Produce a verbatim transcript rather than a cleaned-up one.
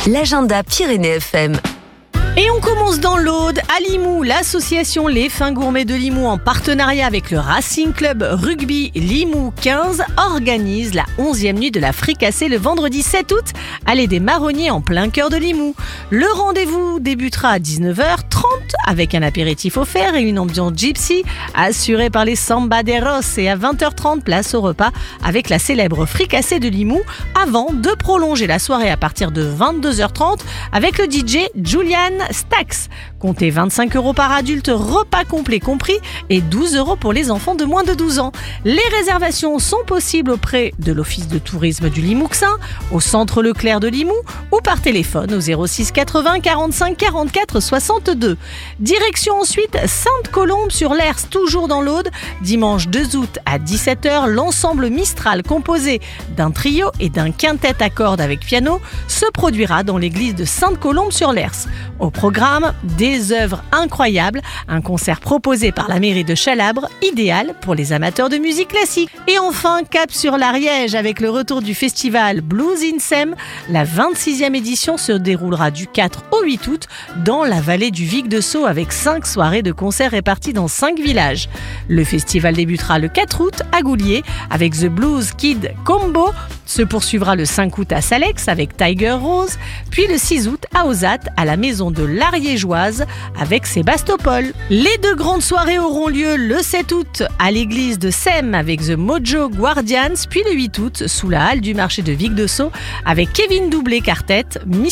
L'agenda Pyrénées F M. Et on commence dans l'Aude, à Limoux. L'association Les Fins Gourmets de Limoux, en partenariat avec le Racing Club Rugby Limoux quinze, organise la onzième nuit de la fricassée le vendredi sept août à l'Allée des Marronniers en plein cœur de Limoux. Le rendez-vous débutera à dix-neuf heures trente avec un apéritif offert et une ambiance gypsy assurée par les Sambaderos, et à vingt heures trente place au repas avec la célèbre fricassée de Limoux, avant de prolonger la soirée à partir de vingt-deux heures trente avec le D J Julian Stax. Comptez vingt-cinq euros par adulte, repas complet compris, et douze euros pour les enfants de moins de douze ans. Les réservations sont possibles auprès de l'Office de tourisme du Limouxin, au centre Leclerc de Limoux, ou par téléphone au zéro six quatre-vingts quarante-cinq quarante-quatre soixante-deux. Direction ensuite Sainte-Colombe sur l'Hers, toujours dans l'Aude. Dimanche deux août à dix-sept heures, l'ensemble Mistral, composé d'un trio et d'un quintet à cordes avec piano, se produira dans l'église de Sainte-Colombe sur l'Hers. Au programme, des œuvres incroyables, un concert proposé par la mairie de Chalabre, idéal pour les amateurs de musique classique. Et enfin, cap sur l'Ariège avec le retour du festival Blues in Sem. La vingt-sixième édition se déroulera du quatre au huit août dans la vallée du Vic de Sceaux, avec cinq soirées de concerts réparties dans cinq villages. Le festival débutera le quatre août à Goulier avec The Blues Kid Combo, se poursuivra le cinq août à Salex avec Tiger Rose, puis le six août à Ozat à la maison de l'Ariégeoise avec Sébastopol. Les deux grandes soirées auront lieu le sept août à l'église de Sem avec The Mojo Guardians, puis le huit août sous la halle du marché de Vic de Sceaux avec Kevin Doublé Quartet,